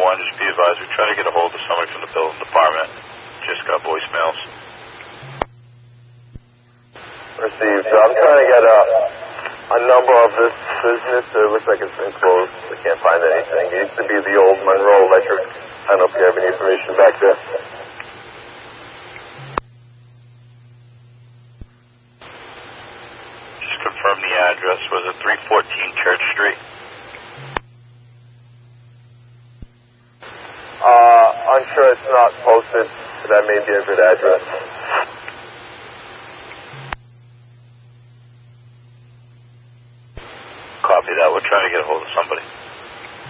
911, just be advised, we're trying to get a hold of somebody from the building department. Just got voicemails. Received. So I'm trying to get a number of this business. It looks like it's been closed. I can't find anything. It used to be the old Monroe Electric. I don't know if you have any information back there. Just confirm the address. Was it 314 Church Street? I'm sure it's not posted, but that may be a good address. Copy that. We're trying to get a hold of somebody.